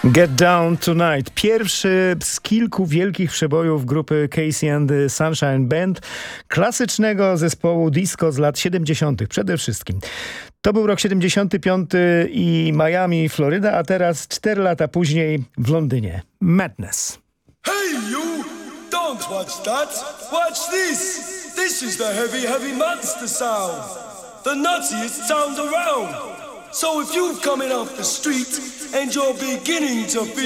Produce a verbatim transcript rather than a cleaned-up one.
Get Down Tonight. Pierwszy z kilku wielkich przebojów grupy Casey and the Sunshine Band, klasycznego zespołu disco z lat siedemdziesiątych przede wszystkim. To był rok siedemdziesiąty piąty i Miami, Floryda, a teraz cztery lata później w Londynie. Madness. Hey you! Don't watch that! Watch this! This is the heavy, heavy monster sound! The nuttiest sound around! So if you're coming off the street and you're beginning to feel